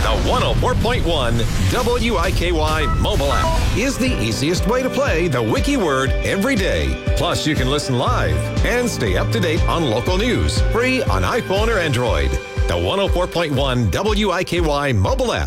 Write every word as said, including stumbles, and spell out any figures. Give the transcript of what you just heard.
The one oh four point one W I K Y mobile app is the easiest way to play the Wiki Word every day. Plus, you can listen live and stay up to date on local news, free on iPhone or Android. The one oh four point one W I K Y mobile app.